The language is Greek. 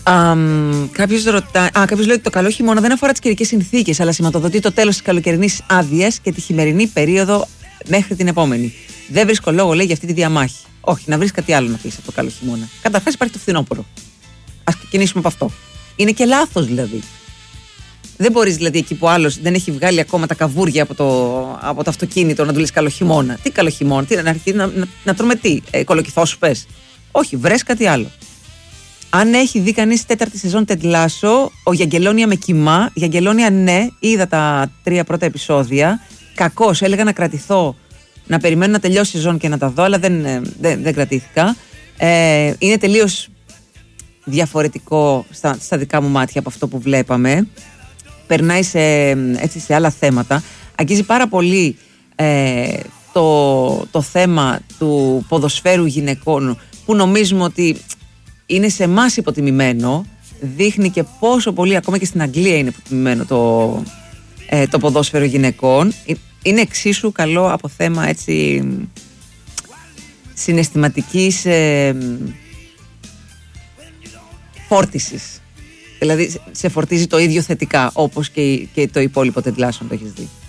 Κάποιος λέει ότι το καλό χειμώνα δεν αφορά τις καιρικές συνθήκες, αλλά σηματοδοτεί το τέλος της καλοκαιρινής άδειας και τη χειμερινή περίοδο μέχρι την επόμενη. Δεν βρίσκω λόγο, λέει, για αυτή τη διαμάχη. Όχι, να βρεις κάτι άλλο να πεις από το καλό χειμώνα. Καταρχάς υπάρχει το φθινόπωρο. Ας ξεκινήσουμε από αυτό. Είναι και λάθος δηλαδή. Δεν μπορείς δηλαδή εκεί που άλλος δεν έχει βγάλει ακόμα τα καβούρια από το αυτοκίνητο να του λες καλό χειμώνα. Τι καλό χειμώνα, να αρχίσει να τρώμε τι, κολοκυθόσουπες. Όχι, βρες κάτι άλλο. Αν έχει δει κανείς τέταρτη σεζόν Ted Lasso, ο Γιαγγελόνια με κοιμά. Γιαγγελόνια, ναι, είδα τα 3 πρώτα επεισόδια. Κακώς, έλεγα να κρατηθώ, να περιμένω να τελειώσει η σεζόν και να τα δω, αλλά δεν κρατήθηκα. Είναι τελείως διαφορετικό στα δικά μου μάτια από αυτό που βλέπαμε. Περνάει σε άλλα θέματα. Αγγίζει πάρα πολύ το θέμα του ποδοσφαίρου γυναικών, που νομίζουμε ότι είναι σε εμάς υποτιμημένο. Δείχνει και πόσο πολύ ακόμα και στην Αγγλία είναι υποτιμημένο το ποδόσφαιρο γυναικών. Είναι εξίσου καλό από θέμα έτσι συναισθηματικής φόρτισης. Δηλαδή σε φορτίζει το ίδιο θετικά όπως και το υπόλοιπο Ted Lasso, το έχεις δει.